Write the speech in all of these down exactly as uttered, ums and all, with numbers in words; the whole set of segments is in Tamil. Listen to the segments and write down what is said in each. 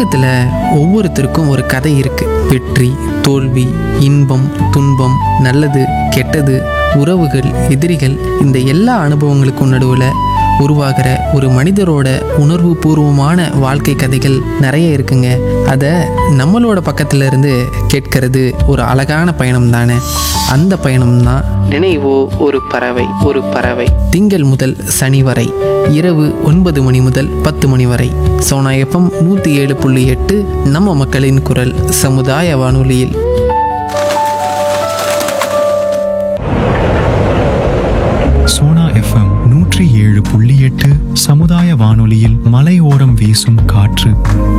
உலகத்தில் ஒவ்வொருத்தருக்கும் ஒரு கதை இருக்குது. வெற்றி, தோல்வி, இன்பம், துன்பம், நல்லது, கெட்டது, உறவுகள், எதிரிகள், இந்த எல்லா அனுபவங்களுக்கும் நடுவில் உருவாகிற ஒரு மனிதரோட உணர்வு பூர்வமான வாழ்க்கை கதைகள் நிறைய இருக்குங்க. அதை நம்மளோட பக்கத்துல இருந்து கேட்கறது ஒரு அழகான பயணம் தானே. அந்த பயணம் தான் நினைவோ ஒரு பறவை. ஒரு பறவை திங்கள் முதல் சனி வரை இரவு ஒன்பது மணி முதல் பத்து மணி வரை சோனா எஃப்எம் நூற்றி ஏழு புள்ளி எட்டு நம்ம மக்களின் குரல் சமுதாய வானொலியில். சோனா எஃப்எம் நூற்றி ஏழு புள்ளி எட்டு சமுதாய வானொலியில் மலையோரம் வீசும் காற்று.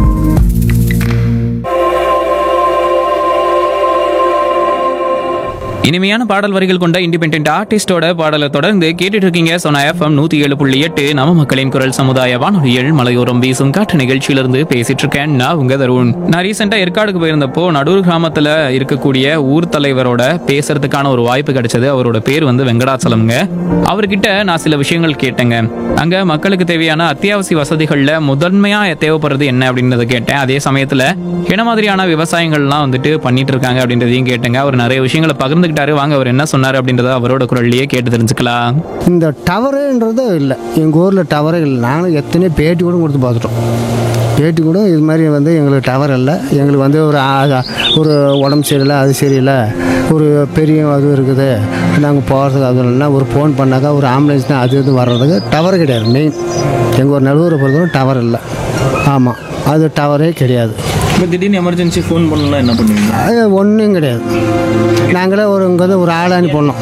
இனிமையான பாடல் வரிகள் கொண்ட இண்டிபெண்டன்ட் ஆர்டிஸ்டோட பாடலை தொடர்ந்து கேட்டுட்டு இருக்கீங்க. சோனா எஃப்எம் நூத்தி ஏழு புள்ளி எட்டு நம்ம மக்களின் குரல் சமுதாய வானொலியில் மலையோரம் வீசும் காற்று நிகழ்ச்சியிலிருந்து பேசிட்டு இருக்கேன். நான் உங்க தருண். நான் ரீசெண்டா ஏற்காடுக்கு போயிருந்தப்போ நடூர் கிராமத்துல இருக்கக்கூடிய ஊர் தலைவரோட பேசுறதுக்கான ஒரு வாய்ப்பு கிடைச்சது. அவரோட பேர் வந்து வெங்கடாச்சலம்ங்க. அவர்கிட்ட நான் சில விஷயங்கள் கேட்டேங்க. அங்க மக்களுக்கு தேவையான அத்தியாவசிய வசதிகள்ல முதன்மையா தேவைப்படுறது என்ன அப்படின்றத கேட்டேன். அதே சமயத்துல என்ன மாதிரியான விவசாயங்கள்லாம் வந்துட்டு பண்ணிட்டு இருக்காங்க அப்படின்றதையும் கேட்டேங்க. அவர் நிறைய விஷயங்களை பகிர்ந்துகிட்டாரு. வாங்க அவர் என்ன சொன்னாரு அப்படின்றத அவரோட குரல்லையே கேட்டு தெரிஞ்சுக்கலாம். இந்த டவருன்றது இல்லை, எங்கள் ஊரில் டவரே இல்லை. நாங்களும் எத்தனையோ பேட்டி கூட கொடுத்து பார்த்துட்டோம். பேட்டி கூட இது மாதிரி வந்து எங்களுக்கு டவர் இல்லை, எங்களுக்கு வந்து ஒரு ஆ- ஒரு உடம்பு சரியில்லை, அது சரியில்லை, ஒரு பெரிய அது இருக்குது, நாங்கள் போகிறதுக்கு அது இல்லைன்னா ஒரு ஃபோன் பண்ணாக்கா ஒரு ஆம்புலன்ஸ்னால் அது இது வர்றதுக்கு டவர் கிடையாது. மெயின் எங்கள் ஒரு நடுவரை பொறுத்தவரை டவர் இல்லை. ஆமாம், அது டவரே கிடையாது. இப்போ திடீர்னு எமர்ஜென்சி ஃபோன் பண்ணலாம் என்ன பண்ணுவீங்க? அது ஒன்றும் கிடையாது. நாங்களே ஒரு இங்கே வந்து ஒரு ஆள் அனுப்பணும்.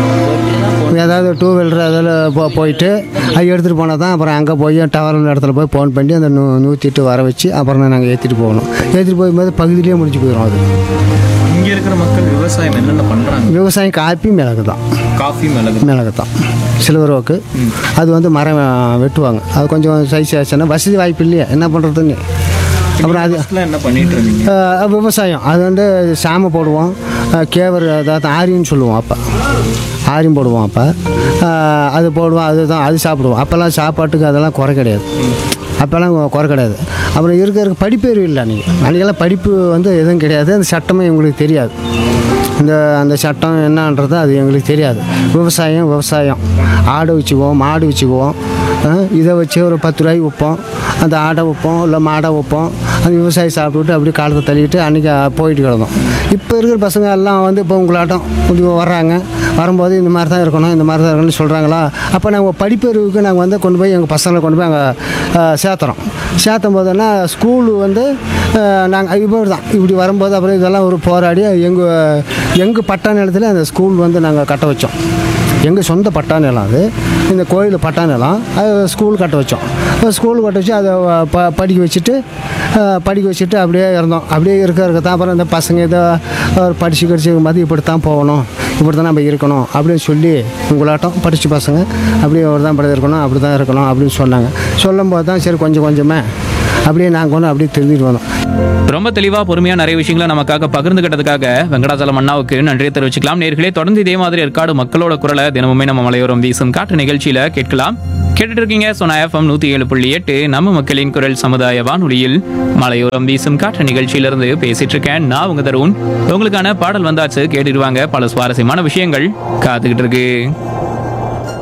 ஏதாவது டூ வீலர் அதில் போ போயிட்டு அது எடுத்துகிட்டு போனால் தான் அப்புறம் அங்கே போய் டவர் இடத்துல போய் ஃபோன் பண்ணி அந்த நூ நூற்றி எட்டு வர வச்சு அப்புறம் தான் நாங்கள் ஏற்றிட்டு போகணும். ஏற்றிட்டு போகும்போது பகுதியிலே முடிச்சு போயிடும். அது இங்கே இருக்கிற மக்கள் விவசாயம் என்னென்ன பண்ணுறாங்க? விவசாயம் காப்பி மிளகு தான். காஃபி, மிளகு. மிளகு தான் சில்வர் ஓக்கு. அது வந்து மரம் வெட்டுவாங்க. அது கொஞ்சம் சைஸ் ஆச்சுன்னா வசதி வாய்ப்பு இல்லையா, என்ன பண்ணுறதுன்னு. அப்புறம் அது என்ன பண்ணிட்டு இருந்தீங்க? அஹ், விவசாயம் அது வந்து சாமை போடுவோம், அஹ், கேவர் அதாவது ஆரின்னு சொல்லுவோம். அப்போ ஆரியும் போடுவோம். அப்போ அஹ், அது போடுவோம், அதுதான் அது சாப்பிடுவோம். அப்போல்லாம் சாப்பாட்டுக்கு அதெல்லாம் குறை கிடையாது. அப்போல்லாம் குறை கிடையாது. அப்புறம் இருக்க இருக்க படிப்பேறும் இல்லை. அன்றைக்கி அன்றைக்கெல்லாம் படிப்பு வந்து எதுவும் கிடையாது. அந்த சட்டமே எங்களுக்கு தெரியாது. இந்த அந்த சட்டம் என்னன்றது அது எங்களுக்கு தெரியாது. விவசாயம் விவசாயம் ஆடு வச்சுக்குவோம், மாடு வச்சுக்குவோம். அஹ், இதை வச்சு ஒரு பத்து ரூபாய்க்கு விற்போம். அந்த ஆடை வைப்போம், இல்லை மாடை வைப்போம். அந்த விவசாயி சாப்பிட்டுட்டு அப்படியே காலத்தை தள்ளிட்டு அன்றைக்கி போயிட்டு கிடந்தோம். இப்போ இருக்கிற பசங்க எல்லாம் வந்து இப்போ உங்களாட்டம் கொஞ்சம் வர்றாங்க. வரும்போது இந்த மாதிரி தான் இருக்கணும், இந்த மாதிரி தான் இருக்கணும்னு சொல்கிறாங்களா. அப்போ நாங்கள் படிப்பறிவுக்கு நாங்கள் வந்து கொண்டு போய் எங்கள் பசங்களை கொண்டு போய் அங்கே சேர்த்துறோம். சேர்த்தும் போதுன்னா ஸ்கூலு வந்து நாங்கள் இப்படி தான் இப்படி வரும்போது அப்புறம் இதெல்லாம் ஒரு போராடி எங்கள் எங்கள் பட்டா நிலத்தில் அந்த ஸ்கூல் வந்து நாங்கள் கட்ட வச்சோம். எங்கள் சொந்த பட்டா நிலம் அது. இந்த கோயில் பட்டா நிலம் அது ஸ்கூல் கட்ட வச்சோம். ஸ்கூல் கட்ட வச்சு அதை ப படிக்க வச்சுட்டு படிக்க வச்சுட்டு அப்படியே இருந்தோம். அப்படியே இருக்க இருக்க தான் அப்புறம் இந்த பசங்க இதை படித்து கடிச்சு மாதிரி இப்படி தான் போகணும், இப்படி தான் நம்ம இருக்கணும் அப்படின்னு சொல்லி உங்களாட்டம் படித்த பசங்க அப்படியே ஒரு தான் இப்படி இருக்கணும், அப்படி தான் இருக்கணும் அப்படின்னு சொன்னாங்க. சொல்லும் போது தான் சரி கொஞ்சம் கொஞ்சமாக அப்படியே நாங்கள் ஒன்று அப்படியே தெரிஞ்சுட்டு வந்தோம். ரொம்ப தெளிவா பொறுமையா நிறைய விஷயங்களை நமக்காக பகிர்ந்துகிட்டதுக்காக வெங்கடாச்சலம் அண்ணாவுக்கு நன்றியை தெரிவிச்சுக்கலாம். நேர்களே, தொடர்ந்து இதே மாதிரி ஏற்காடு மக்களோட குரலை தினமுமே நம்ம மலையோரம் வீசும் காற்று நிகழ்ச்சியில கேட்கலாம். கேட்டுட்டு இருக்கீங்க சோனா எஃப்எம் நூத்தி ஏழு புள்ளி எட்டு நம்ம மக்களின் குரல் சமுதாய வானொலியில் மலையோரம் வீசும் காற்று நிகழ்ச்சியிலிருந்து பேசிட்டு இருக்கேன். நான் உங்க தருண். உங்களுக்கான பாடல் வந்தாச்சு, கேட்டுடுவாங்க. பல சுவாரஸ்யமான விஷயங்கள் காத்துக்கிட்டு இருக்கு.